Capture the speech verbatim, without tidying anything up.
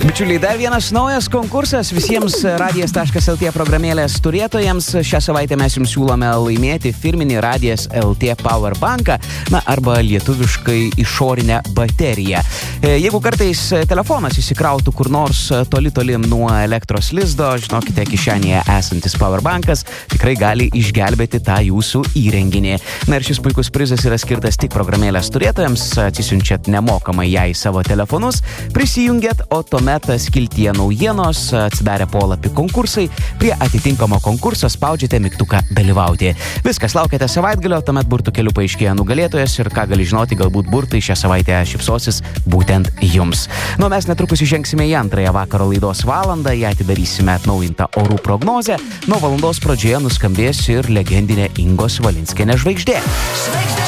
Bičiuliai, dar vienas naujas konkursas visiems radijas taškas lt programėlės turėtojams. Šią savaitę mes jums siūlome laimėti firminį Radijas taškas lt powerbanką, na arba lietuviškai išorinę bateriją. Jeigu kartais telefonas įsikrautų kur nors toli toli nuo elektros lizdo, žinokite, kišenėje esantis powerbankas tikrai gali išgelbėti tą jūsų įrenginį. Na ir šis puikus prizas yra skirtas tik programėlės turėtojams. Atsisiunčiat nemokamai ją į savo telefonus, prisijungiat, o tuomet skiltyje naujienos, atsidarę polapį konkursai, prie atitinkamo konkurso spaudžiate mygtuką dalyvauti. Viskas, laukiate savaitgalio, tuomet burtų kelių paaiškėja nugalėtojas ir ką gali žinoti, galbūt burtai šią savaitę šypsosis būtent jums. Nu, mes netrukus įžengsime į antrąją vakaro laidos valandą, ją atidarysime atnaujintą orų prognozę. Nuo valandos pradžioje nuskambės ir legendinė Ingos Valinskienės žvaigždė. Žvaigždė!